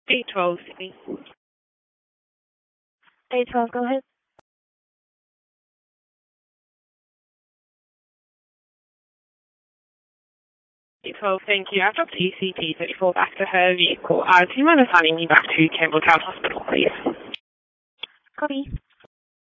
812, Sydney. 812, go ahead. 812, thank you. I've dropped ECT 34 back to her vehicle. Do you mind assigning me back to Campbelltown Hospital, please? Copy.